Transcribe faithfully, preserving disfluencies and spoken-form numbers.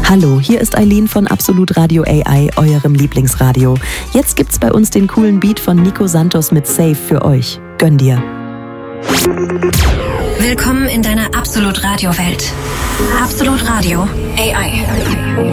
Hallo, hier ist Eileen von Absolut Radio A I, eurem Lieblingsradio. Jetzt gibt's bei uns den coolen Beat von Nico Santos mit Safe für euch. Gönn dir. Willkommen in deiner Absolut Radio Welt. Absolut Radio A I.